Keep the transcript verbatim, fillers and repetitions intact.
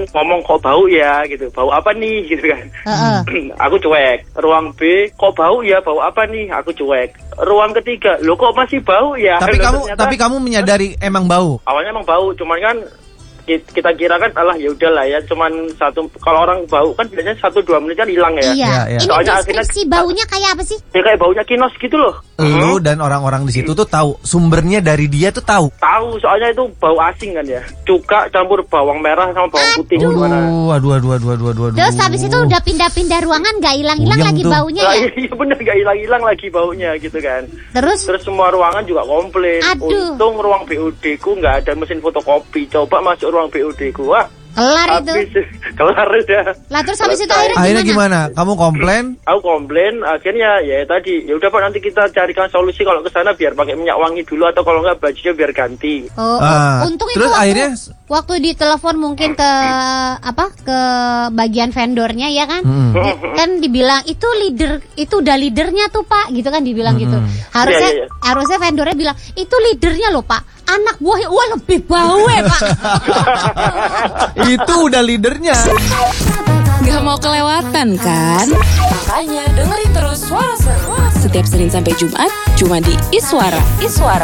ngomong kok bau ya gitu, bau apa nih gitu kan. Uh-uh. Aku cuek. Ruang B, kok bau ya, bau apa nih, aku cuek. Ruang ketiga, lo kok masih bau ya. Tapi Loh, kamu ternyata, tapi kamu menyadari emang bau. awalnya emang bau, cuman kan kita kira kan alah ya udahlah ya, cuman satu, kalau orang bau kan biasanya satu dua menit kan hilang ya. Iya. Iya, iya. Ini Soalnya deskripsi akhirnya- baunya kayak apa sih? Ya kayak baunya kinos gitu loh. Lu dan orang-orang di situ tuh tahu sumbernya dari dia tuh tahu. Tahu, soalnya itu bau asing kan ya. Cuka campur bawang merah sama bawang putih gimana. Aduh, aduh, aduh, aduh, aduh, aduh. Terus habis itu udah pindah-pindah ruangan gak hilang-hilang Puyeng lagi tuh. baunya Nah, ya? iya bener, gak hilang-hilang lagi baunya gitu kan. Terus Terus semua ruangan juga komplain. Aduh. Untung ruang B U D ku nggak ada mesin fotokopi. Coba masuk ruang B U D ku, wah, kelar itu. habis kelar udah. Lah terus habis itu Selesai. akhirnya Akhirnya gimana? gimana? Kamu komplain? Aku komplain, akhirnya ya tadi, ya udah Pak, nanti kita carikan solusi kalau ke sana biar pakai minyak wangi dulu, atau kalau nggak bajunya biar ganti. Oh, Ah, untung itu terus waktu, akhirnya waktu ditelepon mungkin ke apa ke bagian vendornya ya kan, Mm-mm. Di- kan dibilang itu leader, itu udah leadernya tuh Pak, gitu kan dibilang gitu. Harusnya Iya, iya, iya. harusnya vendornya bilang itu leadernya loh Pak, anak buahnya wah lebih bau ya Pak. itu udah leadernya. Gak mau kelewatan kan? Makanya dengerin terus Suara Seru setiap Senin sampai Jumat cuma di Iswara. Iswara.